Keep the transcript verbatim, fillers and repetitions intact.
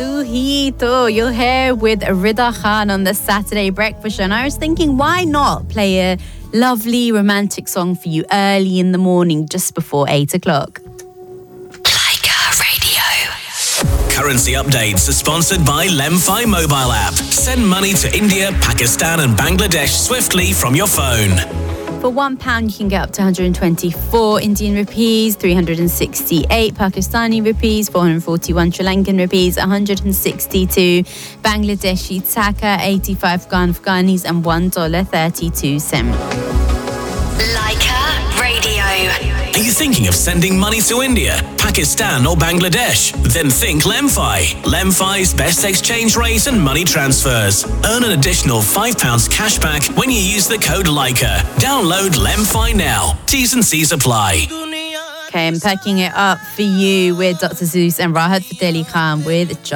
Tu Hi Tu. You're here with Rida Khan on the Saturday Breakfast Show. And I was thinking, why not play a lovely romantic song for you early in the morning, just before eight o'clock? Currency updates are sponsored by Lemfi mobile app. Send money to India, Pakistan and Bangladesh swiftly from your phone. For one pound, you can get up to one hundred twenty-four Indian rupees, three hundred sixty-eight Pakistani rupees, four hundred forty-one Sri Lankan rupees, one hundred sixty-two Bangladeshi taka, eighty-five Afghanis and one dollar thirty-two cents. Leica Radio. Are you thinking of sending money to India, Pakistan or Bangladesh? Then think Lemfi. Lemfi's best exchange rate and money transfers. Earn an additional five pounds cash back when you use the code Leica. Download Lemfi now. T's and C's apply. Okay, I'm packing it up for you with Doctor Zeus and Rahat Fateh Ali Khan with